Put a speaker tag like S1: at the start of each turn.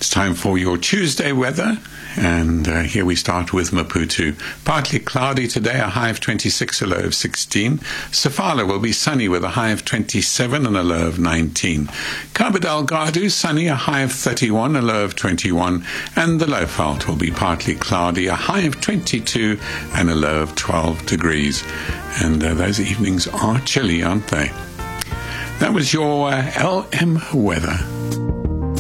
S1: It's time for your Tuesday weather, and here we start with Maputo. Partly cloudy today, a high of 26, a low of 16. Sofala will be sunny with a high of 27 and a low of 19. Cabo Delgado, sunny, a high of 31, a low of 21. And the Lowveld will be partly cloudy, a high of 22 and a low of 12 degrees. And those evenings are chilly, aren't they? That was your LM weather.